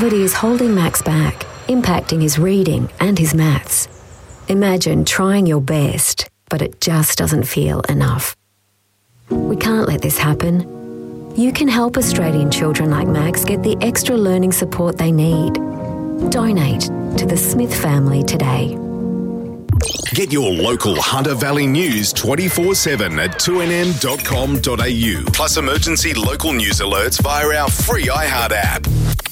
Poverty is holding Max back, impacting his reading and his maths. Imagine trying your best, but it just doesn't feel enough. We can't let this happen. You can help Australian children like Max get the extra learning support they need. Donate to the Smith family today. Get your local Hunter Valley news 24/7 at 2nm.com.au. Plus emergency local news alerts via our free iHeart app.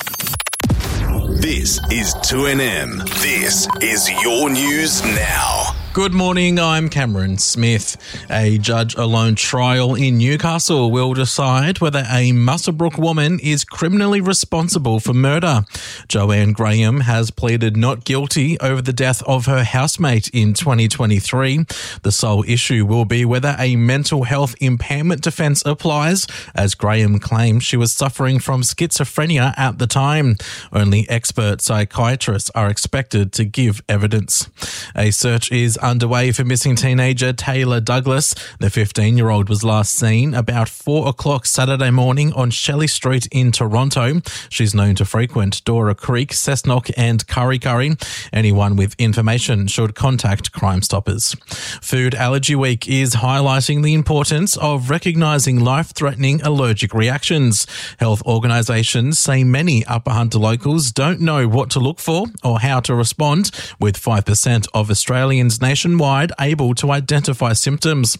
This is 2NM. This is your news now. Good morning, I'm Cameron Smith. A judge-alone trial in Newcastle will decide whether a Muswellbrook woman is criminally responsible for murder. Joanne Graham has pleaded not guilty over the death of her housemate in 2023. The sole issue will be whether a mental health impairment defence applies, as Graham claims she was suffering from schizophrenia at the time. Only expert psychiatrists are expected to give evidence. A search is underway for missing teenager Taylor Douglas. The 15-year-old was last seen about 4 o'clock Saturday morning on Shelley Street in Toronto. She's known to frequent Dora Creek, Cessnock and Kurri Kurri. Anyone with information should contact Crime Stoppers. Food Allergy Week is highlighting the importance of recognising life-threatening allergic reactions. Health organisations say many Upper Hunter locals don't know what to look for or how to respond, with 5% of Australians nationwide able to identify symptoms.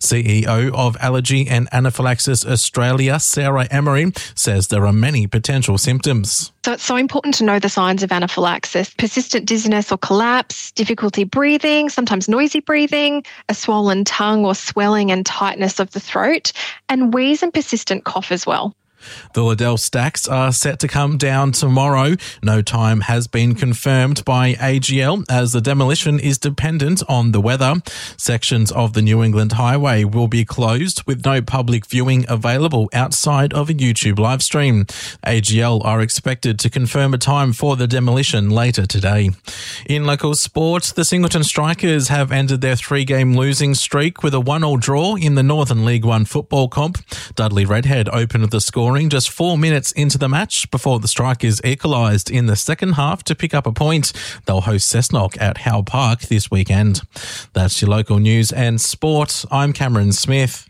CEO of Allergy and Anaphylaxis Australia, Sarah Emery, says there are many potential symptoms. So it's so important to know the signs of anaphylaxis: persistent dizziness or collapse, difficulty breathing, sometimes noisy breathing, a swollen tongue or swelling and tightness of the throat, and wheeze and persistent cough as well. The Liddell stacks are set to come down tomorrow. No time has been confirmed by AGL as the demolition is dependent on the weather. Sections of the New England Highway will be closed with no public viewing available outside of a YouTube live stream. AGL are expected to confirm a time for the demolition later today. In local sport, the Singleton Strikers have ended their 3-game losing streak with a 1-1 draw in the Northern League One football comp. Dudley Redhead opened the scoring just 4 minutes into the match before the Strikers equalised in the second half to pick up a point. They'll host Cessnock at Howe Park this weekend. That's your local news and sport. I'm Cameron Smith.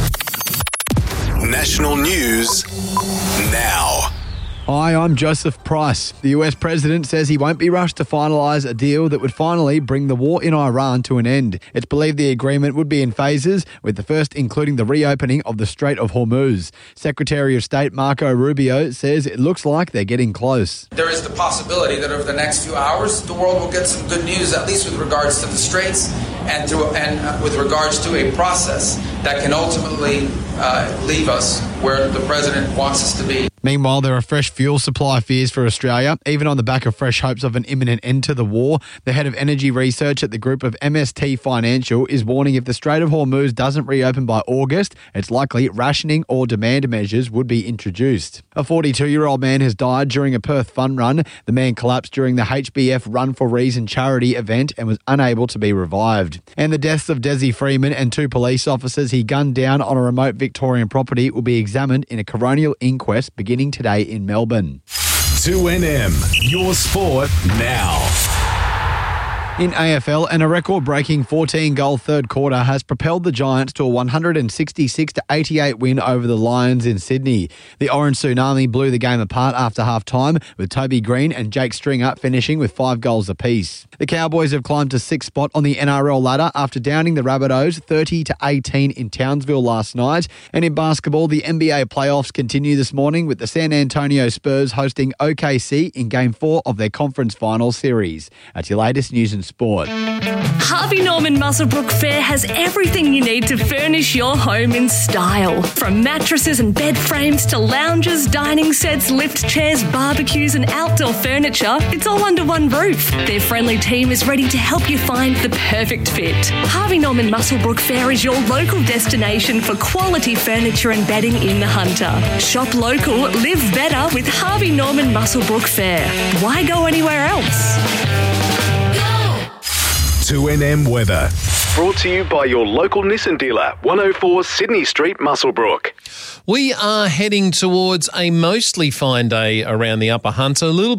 National news now. Hi, I'm Joseph Price. The US president says he won't be rushed to finalise a deal that would finally bring the war in Iran to an end. It's believed the agreement would be in phases, with the first including the reopening of the Strait of Hormuz. Secretary of State Marco Rubio says it looks like they're getting close. There is the possibility that over the next few hours, the world will get some good news, at least with regards to the straits and with regards to a process that can ultimately leave us where the president wants us to be. Meanwhile, there are fresh fuel supply fears for Australia, even on the back of fresh hopes of an imminent end to the war. The head of energy research at the group of MST Financial is warning if the Strait of Hormuz doesn't reopen by August, it's likely rationing or demand measures would be introduced. A 42-year-old man has died during a Perth fun run. The man collapsed during the HBF Run for Reason charity event and was unable to be revived. And the deaths of Desi Freeman and 2 police officers he gunned down on a remote Victorian property will be examined in a coronial inquest beginning today in Melbourne. 2NM, your sport now. In AFL, and a record-breaking 14-goal third quarter has propelled the Giants to a 166-88 win over the Lions in Sydney. The Orange Tsunami blew the game apart after half-time, with Toby Green and Jake Stringer finishing with 5 goals apiece. The Cowboys have climbed to 6th spot on the NRL ladder after downing the Rabbitohs 30-18 in Townsville last night. And in basketball, the NBA playoffs continue this morning with the San Antonio Spurs hosting OKC in Game 4 of their conference final series. That's your latest news and sport. Harvey Norman Muswellbrook Fair has everything you need to furnish your home in style. From mattresses and bed frames to lounges, dining sets, lift chairs, barbecues and outdoor furniture, it's all under one roof. Their friendly team is ready to help you find the perfect fit. Harvey Norman Muswellbrook Fair is your local destination for quality furniture and bedding in the Hunter. Shop local, live better with Harvey Norman Muswellbrook Fair. Why go anywhere else? 2NM weather. Brought to you by your local Nissan dealer, 104 Sydney Street, Muswellbrook. We are heading towards a mostly fine day around the Upper Hunter. A little